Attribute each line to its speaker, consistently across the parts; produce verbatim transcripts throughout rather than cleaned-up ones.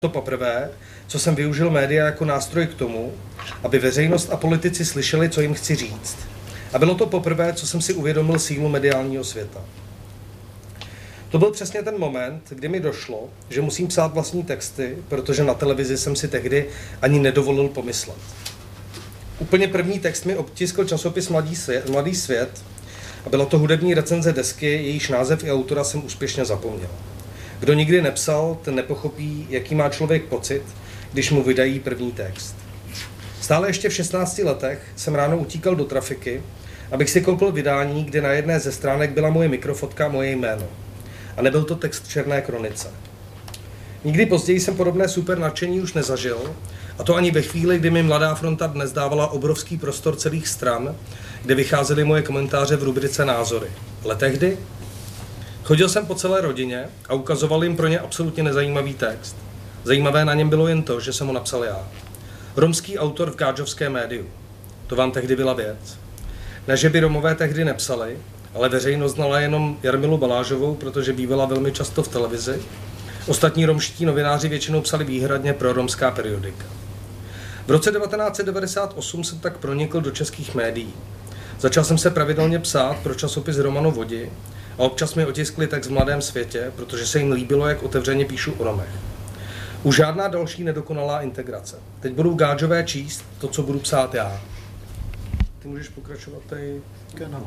Speaker 1: To poprvé, co jsem využil média jako nástroj k tomu, aby veřejnost a politici slyšeli, co jim chci říct. A bylo to poprvé, co jsem si uvědomil sílu mediálního světa. To byl přesně ten moment, kdy mi došlo, že musím psát vlastní texty, protože na televizi jsem si tehdy ani nedovolil pomyslet. Úplně první text mi obtiskl časopis Mladý svět, Mladý svět a byla to hudební recenze desky, jejíž název i autora jsem úspěšně zapomněl. Kdo nikdy nepsal, ten nepochopí, jaký má člověk pocit, když mu vydají první text. Stále ještě v šestnácti letech jsem ráno utíkal do trafiky, abych si koupil vydání, kde na jedné ze stránek byla moje mikrofotka a moje jméno. A nebyl to text v černé kronice. Nikdy později jsem podobné super nadšení už nezažil, a to ani ve chvíli, kdy mi Mladá fronta dnes dávala obrovský prostor celých stran, kde vycházely moje komentáře v rubrice Názory. Ale tehdy? Chodil jsem po celé rodině a ukazoval jim pro ně absolutně nezajímavý text. Zajímavé na něm bylo jen to, že jsem ho napsal já. Romský autor v gádžovském médiu. To vám tehdy byla věc. Ne, že by Romové tehdy nepsali, ale veřejnost znala jenom Jarmilu Balážovou, protože bývala velmi často v televizi. Ostatní romští novináři většinou psali výhradně pro romská periodika. V roce devatenáct set devadesát osm jsem tak pronikl do českých médií. Začal jsem se pravidelně psát pro časopis Romano Vodi a občas mi otiskli text v Mladém světě, protože se jim líbilo, jak otevřeně píšu o Romech. Už žádná další nedokonalá integrace. Teď budou gádžové číst to, co budu psát já. Ty můžeš pokračovat tady.
Speaker 2: Genau.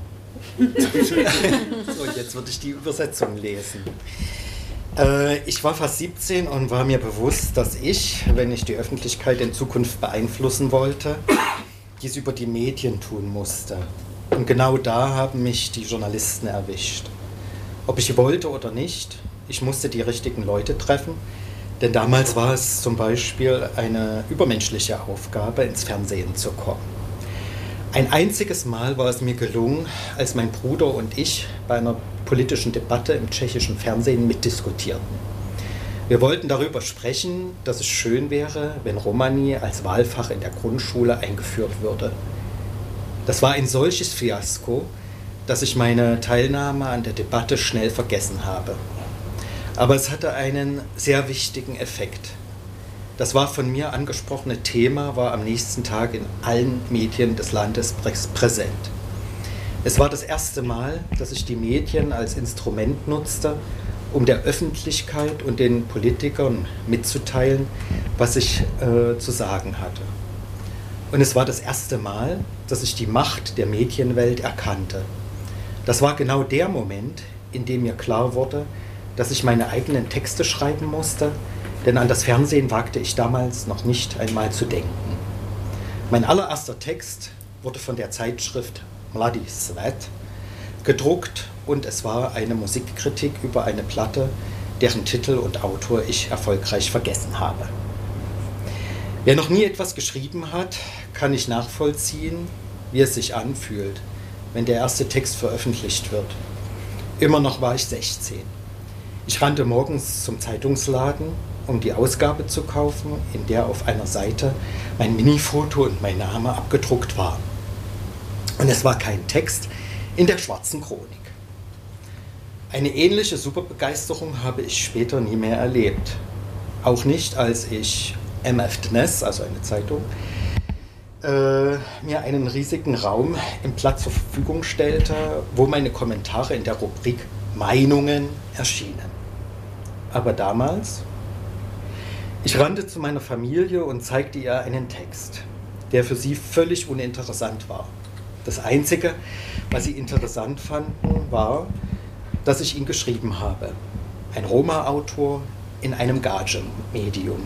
Speaker 2: So, jetzt würde ich die Übersetzung lesen. Ich war fast siebzehn und war mir bewusst, dass ich, wenn ich die Öffentlichkeit in Zukunft beeinflussen wollte, dies über die Medien tun musste. Und genau da haben mich die Journalisten erwischt. Ob ich wollte oder nicht, ich musste die richtigen Leute treffen, denn damals war es zum Beispiel eine übermenschliche Aufgabe, ins Fernsehen zu kommen. Ein einziges Mal war es mir gelungen, als mein Bruder und ich bei einer politischen Debatte im tschechischen Fernsehen mitdiskutierten. Wir wollten darüber sprechen, dass es schön wäre, wenn Romani als Wahlfach in der Grundschule eingeführt würde. Das war ein solches Fiasko, dass ich meine Teilnahme an der Debatte schnell vergessen habe. Aber es hatte einen sehr wichtigen Effekt. Das war von mir angesprochene Thema war am nächsten Tag in allen Medien des Landes präsent. Es war das erste Mal, dass ich die Medien als Instrument nutzte, um der Öffentlichkeit und den Politikern mitzuteilen, was ich äh, zu sagen hatte. Und es war das erste Mal, dass ich die Macht der Medienwelt erkannte. Das war genau der Moment, in dem mir klar wurde, dass ich meine eigenen Texte schreiben musste, denn an das Fernsehen wagte ich damals noch nicht einmal zu denken. Mein allererster Text wurde von der Zeitschrift Mladý svět gedruckt und es war eine Musikkritik über eine Platte, deren Titel und Autor ich erfolgreich vergessen habe. Wer noch nie etwas geschrieben hat, kann nicht nachvollziehen, wie es sich anfühlt, wenn der erste Text veröffentlicht wird. Immer noch war ich sechzehn. Ich rannte morgens zum Zeitungsladen, um die Ausgabe zu kaufen, in der auf einer Seite mein Minifoto und mein Name abgedruckt war. Und es war kein Text in der Schwarzen Chronik. Eine ähnliche Superbegeisterung habe ich später nie mehr erlebt. Auch nicht, als ich M F Dnes, also eine Zeitung, äh, mir einen riesigen Raum im Blatt zur Verfügung stellte, wo meine Kommentare in der Rubrik Meinungen erschienen. Aber damals, ich rannte zu meiner Familie und zeigte ihr einen Text, der für sie völlig uninteressant war. Das Einzige, was sie interessant fanden, war, dass ich ihn geschrieben habe. Ein Roma-Autor in einem Gage-Medium.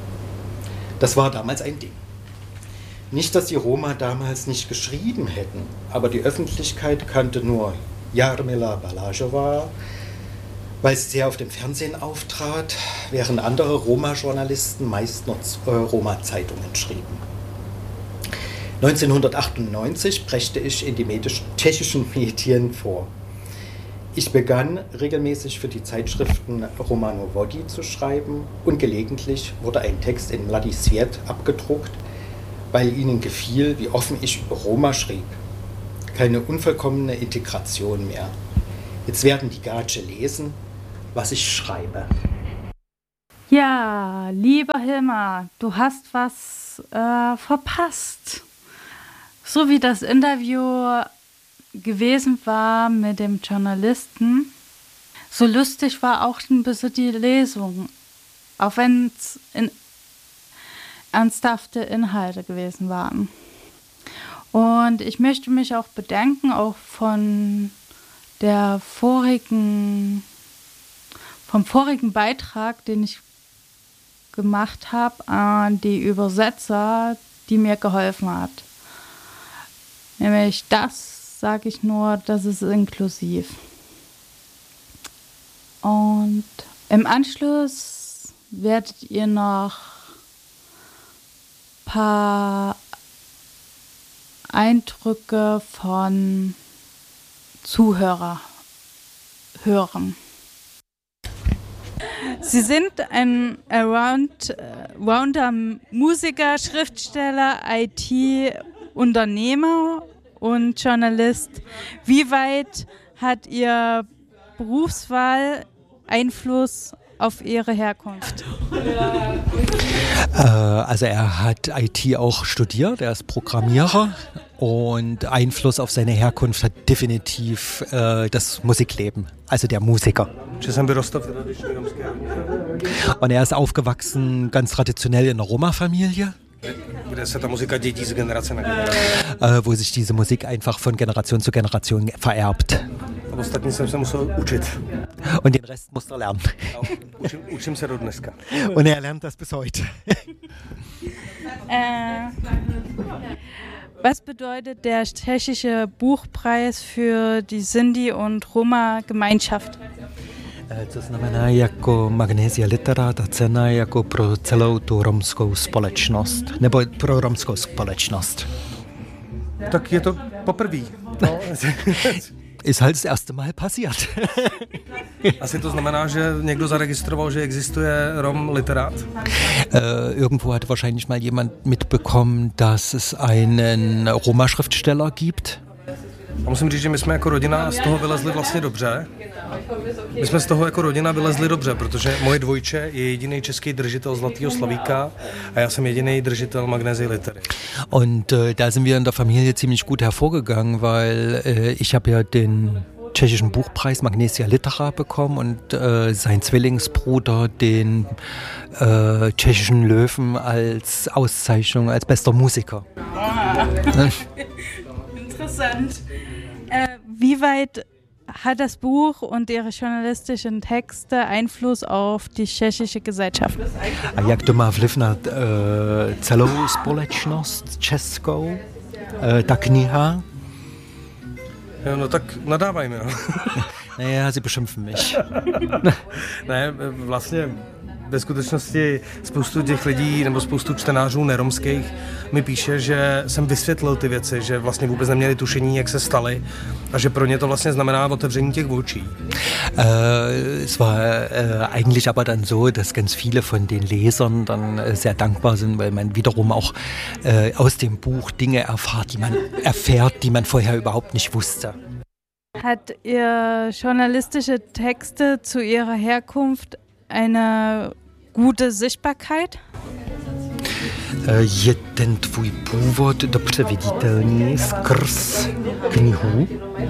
Speaker 2: Das war damals ein Ding. Nicht, dass die Roma damals nicht geschrieben hätten, aber die Öffentlichkeit kannte nur Jarmila Balážová, weil sie sehr auf dem Fernsehen auftrat, während andere Roma-Journalisten meist noch Roma-Zeitungen schrieben. neunzehnhundertachtundneunzig brächte ich in die tschechischen Medien vor. Ich begann regelmäßig für die Zeitschriften Romano Vodi zu schreiben und gelegentlich wurde ein Text in Mladý svět abgedruckt, weil ihnen gefiel, wie offen ich über Roma schrieb. Keine unvollkommene Integration mehr. Jetzt werden die Gage lesen, was ich schreibe.
Speaker 3: Ja, lieber Hilmar, du hast was äh, verpasst. So wie das Interview gewesen war mit dem Journalisten, so lustig war auch ein bisschen die Lesung, auch wenn es in ernsthafte Inhalte gewesen waren. Und ich möchte mich auch bedanken, auch von der vorigen, vom vorigen Beitrag, den ich gemacht habe, an die Übersetzer, die mir geholfen hat. Nämlich das, sage ich nur, das ist inklusiv. Und im Anschluss werdet ihr noch ein paar Eindrücke von Zuhörer hören. Sie sind ein Around, Rounder Musiker, Schriftsteller, I T-Unternehmer und Journalist. Wie weit hat Ihr Berufswahl Einfluss auf Ihre Herkunft?
Speaker 4: Äh, also er hat I T auch studiert, er ist Programmierer und Einfluss auf seine Herkunft hat definitiv äh, das Musikleben, also der Musiker. Und er ist aufgewachsen ganz traditionell in einer Roma-Familie.
Speaker 1: Kde se ta muzika dědí z generace na generaci.
Speaker 4: Äh, wo sich diese Musik einfach von Generation zu Generation vererbt.
Speaker 1: A ostatní jsem se musel učit.
Speaker 4: Und den Rest musste er lernen.
Speaker 1: Učím, učím se do dneska.
Speaker 4: Und er lernt das bis heute.
Speaker 3: äh, was bedeutet der tschechische Buchpreis für die Sinti- und Roma-Gemeinschaft?
Speaker 4: To znamená jako Magnesia Litera, ta cena jako pro celou tu romskou společnost, nebo pro romskou společnost.
Speaker 1: Tak je to poprvé. No.
Speaker 4: Ist halt das erste Mal passiert.
Speaker 1: Asi to znamená, že někdo zaregistroval, že existuje Rom literát?
Speaker 4: Äh, irgendwo hat wahrscheinlich mal jemand mitbekommen, dass es einen Roma-Schriftsteller gibt.
Speaker 1: A musím říct, že my jsme jako rodina z toho vylezli vlastně dobře. My jsme z toho jako rodina vylezli dobře, protože moje dvojče je jediný český držitel Zlatého slavíka a já jsem jediný držitel Magnesie Litery.
Speaker 4: Und äh, da sind wir in der Familie ziemlich gut hervorgegangen, weil äh, ich habe ja den tschechischen Buchpreis Magnesia Litera bekommen und äh, sein Zwillingsbruder den äh, tschechischen Löwen als Auszeichnung als bester Musiker.
Speaker 3: Ah. Interessant. Äh, wie weit hat das Buch und Ihre journalistischen Texte Einfluss auf die tschechische Gesellschaft?
Speaker 4: A jak to má vliv na uh, celou společnost českou, uh, ta kniha?
Speaker 1: Jo, no tak nadávajme, no.
Speaker 4: Naja, sie beschimpfen mich.
Speaker 1: Ne, vlastně ve skutečnosti spoustu těch lidí nebo spoustu čtenářů neromských mi píše, že jsem vysvětlil ty věci, že vlastně vůbec neměli tušení, jak se staly a že pro ně to vlastně znamená otevření těch očí.
Speaker 4: Äh, es war äh, eigentlich aber dann so, dass ganz viele von den Lesern dann äh, sehr dankbar sind, weil man wiederum auch äh, aus dem Buch Dinge erfahrt, die man erfährt, die man vorher überhaupt nicht wusste.
Speaker 3: Hat Ihr journalistische Texte zu Ihrer Herkunft eine gute Sichtbarkeit?
Speaker 4: Je ten tvůj původ dobře viditelný skrz knihu?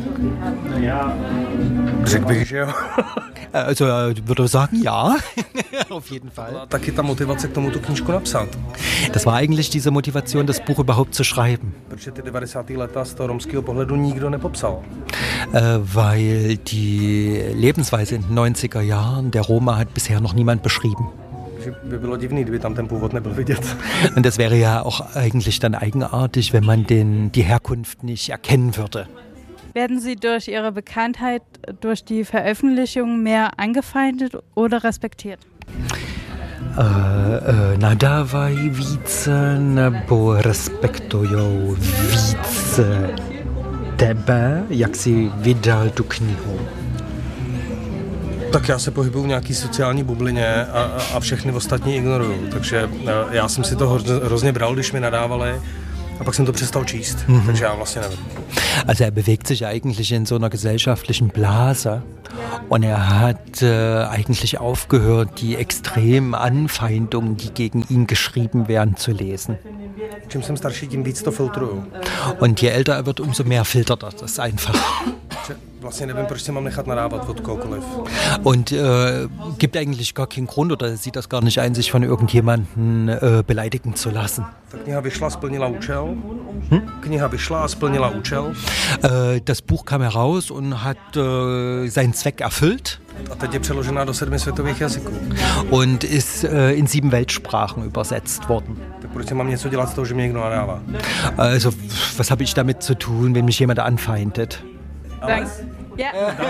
Speaker 1: Řekl bych, že jo.
Speaker 4: Also würde sagen, ja, auf jeden Fall.
Speaker 1: A taky ta motivace k tomu tu knížku napsat.
Speaker 4: Das war eigentlich diese Motivation, das Buch überhaupt zu schreiben.
Speaker 1: Protože ty devadesátá léta z toho romského pohledu nikdo nepopsal.
Speaker 4: Äh, weil die Lebensweise in den neunziger Jahren der Roma hat bisher noch niemand beschrieben.
Speaker 1: By bylo divný, kdyby tam ten původ nebyl vidět.
Speaker 4: Und das wäre ja auch eigentlich dann eigenartig, wenn man den, die Herkunft nicht erkennen würde.
Speaker 3: Werden Sie durch Ihre Bekanntheit, durch die Veröffentlichung mehr angefeindet oder respektiert?
Speaker 4: Uh, uh, nadávají více nebo respektujou více tebe, jak jsi vydal tu knihu?
Speaker 1: Tak já se pohybuju v nějaký sociální bublině a, a, a všechny ostatní ignoruju. Takže já jsem si to hrozně bral, když mi nadávali, A pak jsem to přestal číst, mm-hmm. takže já vlastně nevím.
Speaker 4: Also er bewegt sich eigentlich in so einer gesellschaftlichen Blase und er hat äh, eigentlich aufgehört, die extremen Anfeindungen, die gegen ihn geschrieben werden, zu lesen.
Speaker 1: Čím jsem starší, tím víc to filtruju.
Speaker 4: Und je älter er wird, umso mehr filtert er das einfach.
Speaker 1: Vlastně nevím, proč se mám nechat nadávat od kohokoliv.
Speaker 4: Und äh, gibt eigentlich gar keinen Grund oder sieht das gar nicht ein, sich von irgendjemandem äh, beleidigen zu lassen.
Speaker 1: Ta kniha vyšla, splnila účel. Hm? Kniha vyšla a splnila účel.
Speaker 4: Äh, das Buch kam heraus und hat äh, seinen Zweck erfüllt.
Speaker 1: A teď je přeložená do sedmi světových jazyků.
Speaker 4: Und ist äh, in sieben Weltsprachen übersetzt worden.
Speaker 1: Tak proč mám něco dělat z toho, že mě někdo nadává?
Speaker 4: Also, was habe ich damit zu tun, wenn mich jemand anfeindet?
Speaker 3: Danke. Ja.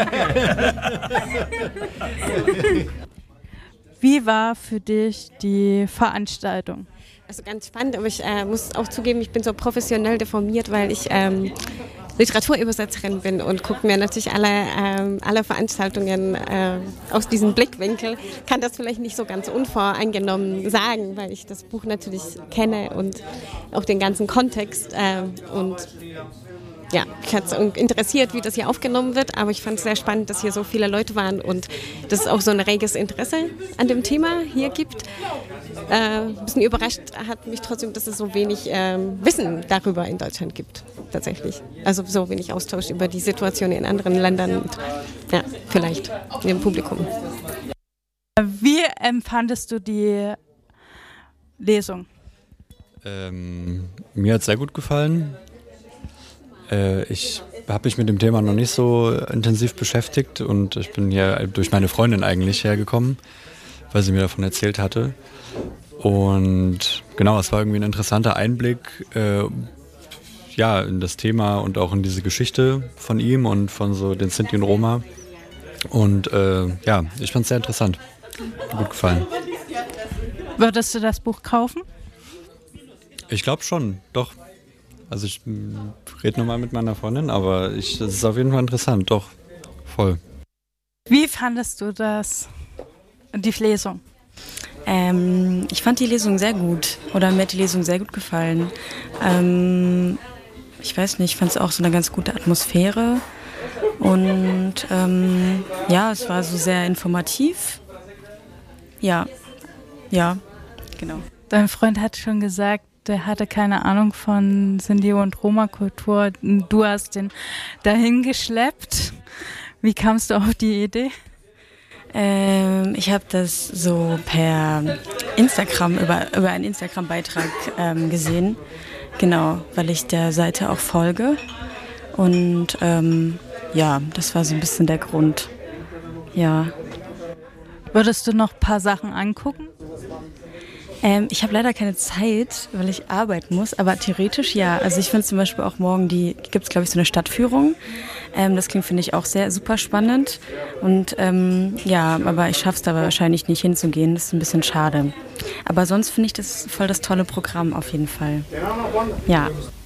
Speaker 3: Wie war für dich die Veranstaltung?
Speaker 5: Also ganz spannend, aber ich äh, muss auch zugeben, ich bin so professionell deformiert, weil ich ähm, Literaturübersetzerin bin und gucke mir natürlich alle, ähm, alle Veranstaltungen äh, aus diesem Blickwinkel. Kann das vielleicht nicht so ganz unvoreingenommen sagen, weil ich das Buch natürlich kenne und auch den ganzen Kontext äh, und ja, mich hat es interessiert, wie das hier aufgenommen wird, aber ich fand es sehr spannend, dass hier so viele Leute waren und dass es auch so ein reges Interesse an dem Thema hier gibt. Äh, ein bisschen überrascht hat mich trotzdem, dass es so wenig äh, Wissen darüber in Deutschland gibt, tatsächlich. Also so wenig Austausch über die Situation in anderen Ländern und ja, vielleicht im Publikum.
Speaker 3: Wie empfandest du die Lesung?
Speaker 6: Ähm, mir hat es sehr gut gefallen. Ich habe mich mit dem Thema noch nicht so intensiv beschäftigt und ich bin hier durch meine Freundin eigentlich hergekommen, weil sie mir davon erzählt hatte. Und genau, es war irgendwie ein interessanter Einblick äh, ja, in das Thema und auch in diese Geschichte von ihm und von so den Sinti und Roma. Und äh, ja, ich fand es sehr interessant. Hat gut gefallen.
Speaker 3: Würdest du das Buch kaufen?
Speaker 6: Ich glaube schon, doch. Also ich rede nochmal mit meiner Freundin, aber es ist auf jeden Fall interessant, doch, voll.
Speaker 3: Wie fandest du das, die Lesung?
Speaker 7: Ähm, ich fand die Lesung sehr gut, oder mir hat die Lesung sehr gut gefallen. Ähm, ich weiß nicht, ich fand es auch so eine ganz gute Atmosphäre und ähm, ja, es war so sehr informativ. Ja, ja, genau.
Speaker 3: Dein Freund hat schon gesagt, der hatte keine Ahnung von Sinti- und Roma-Kultur. Du hast den dahin geschleppt. Wie kamst du auf die Idee?
Speaker 7: Ähm, ich habe das so per Instagram, über, über einen Instagram-Beitrag ähm, gesehen. Genau, weil ich der Seite auch folge. Und ähm, ja, das war so ein bisschen der Grund. Ja.
Speaker 3: Würdest du noch ein paar Sachen angucken?
Speaker 7: Ähm, ich habe leider keine Zeit, weil ich arbeiten muss, aber theoretisch ja. Also ich finde zum Beispiel auch morgen, die gibt es glaube ich so eine Stadtführung. Ähm, das klingt, finde ich, auch sehr super spannend. Und ähm, ja, aber ich schaffe es da wahrscheinlich nicht hinzugehen, das ist ein bisschen schade. Aber sonst finde ich das voll das tolle Programm auf jeden Fall. Ja.